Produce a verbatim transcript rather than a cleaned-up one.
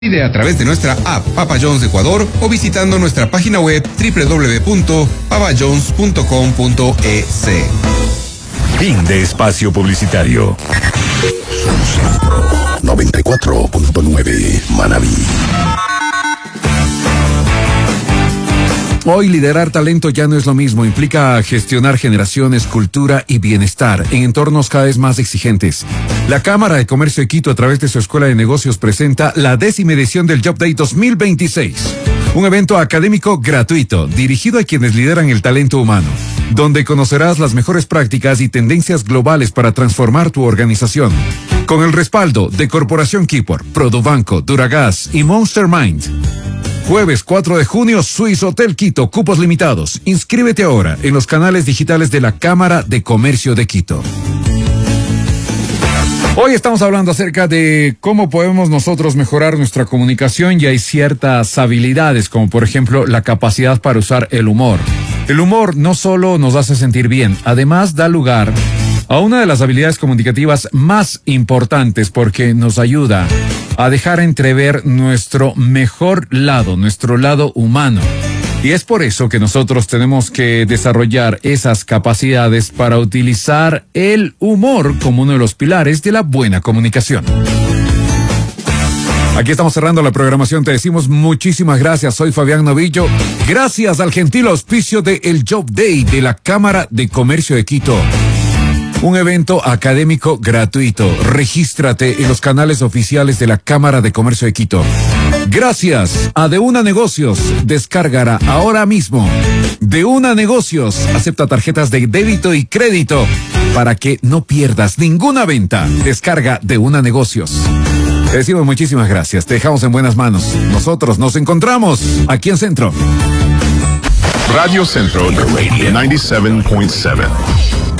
Pide a través de nuestra app Papa John's Ecuador o visitando nuestra página web doble u doble u doble u punto papa john's punto com punto e c. Fin de espacio publicitario. noventa y cuatro punto nueve Manabí. Hoy liderar talento ya no es lo mismo, implica gestionar generaciones, cultura y bienestar en entornos cada vez más exigentes. La Cámara de Comercio de Quito, a través de su Escuela de Negocios, presenta la décima edición del Job Day dos mil veintiséis, un evento académico gratuito dirigido a quienes lideran el talento humano, donde conocerás las mejores prácticas y tendencias globales para transformar tu organización. Con el respaldo de Corporación Kipor, Produbanco, Duragas y Monster Mind. Jueves cuatro de junio, Swiss Hotel Quito, cupos limitados. Inscríbete ahora en los canales digitales de la Cámara de Comercio de Quito. Hoy estamos hablando acerca de cómo podemos nosotros mejorar nuestra comunicación, y hay ciertas habilidades, como por ejemplo la capacidad para usar el humor. El humor no solo nos hace sentir bien, además da lugar a una de las habilidades comunicativas más importantes, porque nos ayuda a dejar entrever nuestro mejor lado, nuestro lado humano. Y es por eso que nosotros tenemos que desarrollar esas capacidades para utilizar el humor como uno de los pilares de la buena comunicación. Aquí estamos cerrando la programación. Te decimos muchísimas gracias. Soy Fabián Novillo. Gracias al gentil auspicio de el Job Day de la Cámara de Comercio de Quito. Un evento académico gratuito. Regístrate en los canales oficiales de la Cámara de Comercio de Quito. Gracias a De Una Negocios. Descárgala ahora mismo. De Una Negocios acepta tarjetas de débito y crédito para que no pierdas ninguna venta. Descarga De Una Negocios. Te decimos muchísimas gracias. Te dejamos en buenas manos. Nosotros nos encontramos aquí en Centro. Radio Centro noventa y siete punto siete.